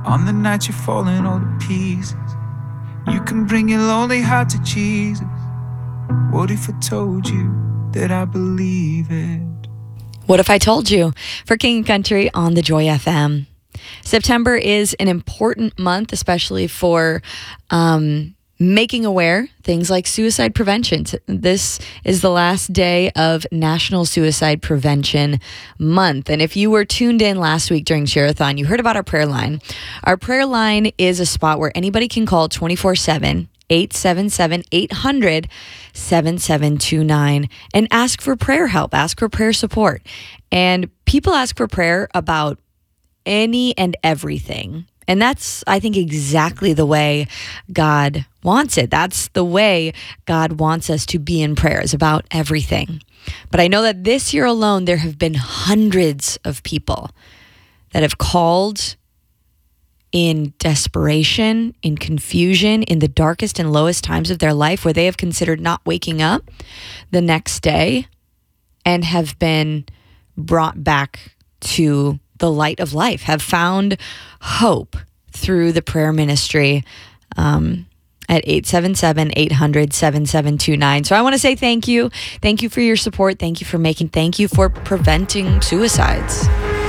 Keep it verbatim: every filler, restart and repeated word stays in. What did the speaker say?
On the night you're falling all to pieces, you can bring your lonely heart to Jesus. What if I told you that I believe it? What if I told you? For King and Country on the Joy F M. September is an important month, especially for um, making aware things like suicide prevention. This is the last day of National Suicide Prevention Month. And if you were tuned in last week during Share-a-thon, you heard about our prayer line. Our prayer line is a spot where anybody can call twenty-four seven, eight seven seven, eight hundred, seven seven two nine and ask for prayer help, ask for prayer support. And people ask for prayer about any and everything. And that's, I think, exactly the way God wants it. That's the way God wants us to be in prayer, is about everything. But I know that this year alone, there have been hundreds of people that have called in desperation, in confusion, in the darkest and lowest times of their life, where they have considered not waking up the next day, and have been brought back to the light of life, have found hope through the prayer ministry um, at eight seven seven, eight hundred, seven seven two nine. So I want to say thank you. Thank you for your support. Thank you for making, thank you for preventing suicides.